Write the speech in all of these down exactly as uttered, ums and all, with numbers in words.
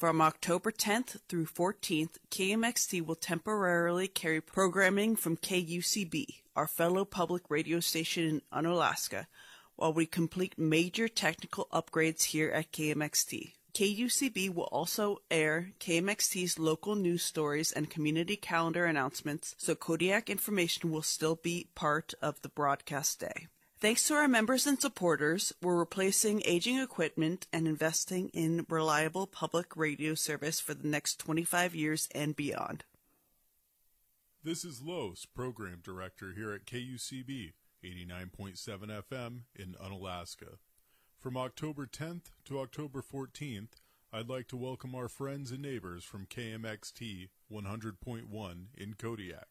From October tenth through fourteenth, K M X T will temporarily carry programming from K U C B, our fellow public radio station in Unalaska, while we complete major technical upgrades here at K M X T. K U C B will also air K M X T's local news stories and community calendar announcements, so Kodiak information will still be part of the broadcast day. Thanks to our members and supporters, we're replacing aging equipment and investing in reliable public radio service for the next twenty-five years and beyond. This is Los, Program Director here at K U C B, eighty-nine point seven F M in Unalaska. From October tenth to October fourteenth, I'd like to welcome our friends and neighbors from K M X T one hundred point one in Kodiak.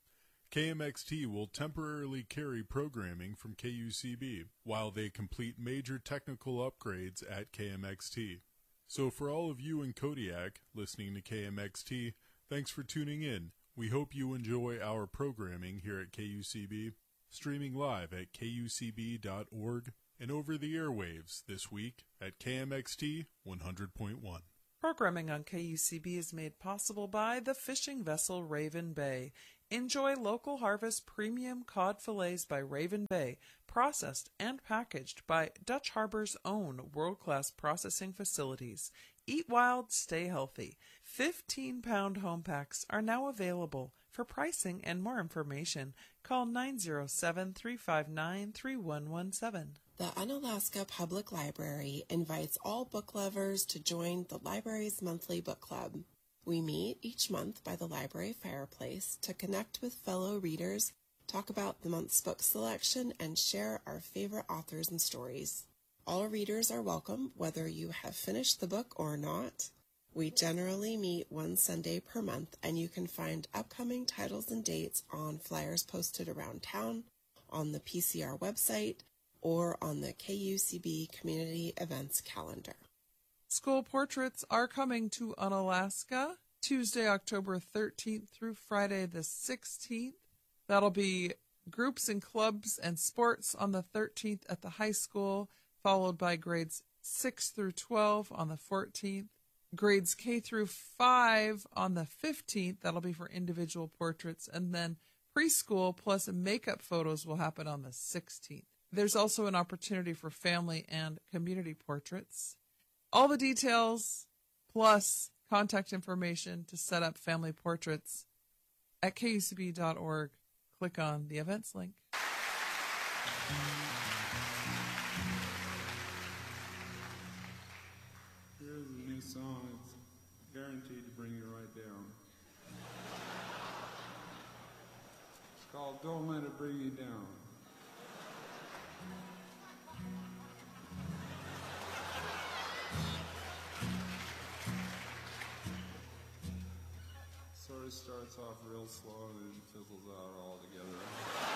K M X T will temporarily carry programming from K U C B while they complete major technical upgrades at K M X T. So for all of you in Kodiak listening to K M X T, thanks for tuning in. We hope you enjoy our programming here at K U C B, streaming live at K U C B dot org and over the airwaves this week at K M X T one hundred point one. Programming on K U C B is made possible by the fishing vessel Raven Bay. Enjoy local harvest premium cod fillets by Raven Bay, processed and packaged by Dutch Harbor's own world-class processing facilities. Eat wild, stay healthy. fifteen-pound home packs are now available. For pricing and more information, call nine zero seven, three five nine, three one one seven. The Unalaska Public Library invites all book lovers to join the library's monthly book club. We meet each month by the library fireplace to connect with fellow readers, talk about the month's book selection, and share our favorite authors and stories. All readers are welcome, whether you have finished the book or not. We generally meet one Sunday per month, and you can find upcoming titles and dates on flyers posted around town, on the P C R website, or on the K U C B Community Events calendar. School portraits are coming to Unalaska Tuesday, October thirteenth through Friday the sixteenth. That'll be groups and clubs and sports on the thirteenth at the high school, followed by grades six through twelve on the fourteenth. Grades K through five on the fifteenth. That'll be for individual portraits. And then preschool plus makeup photos will happen on the sixteenth. There's also an opportunity for family and community portraits. All the details, plus contact information to set up family portraits at K U C B dot org. Click on the events link. Here's a new song. It's guaranteed to bring you right down. It's called Don't Let It Bring You Down. Sort of starts off real slow and then fizzles out altogether.